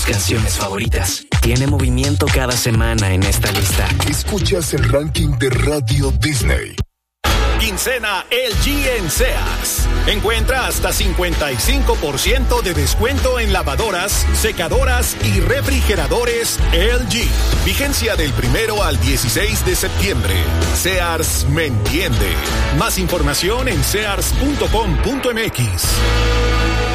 canciones favoritas. Tiene movimiento cada semana en esta lista. Escuchas el ranking de Radio Disney. Quincena LG en Sears. Encuentra hasta 55% de descuento en lavadoras, secadoras y refrigeradores LG. Vigencia del 1 al 16 de septiembre. Sears me entiende. Más información en sears.com.mx.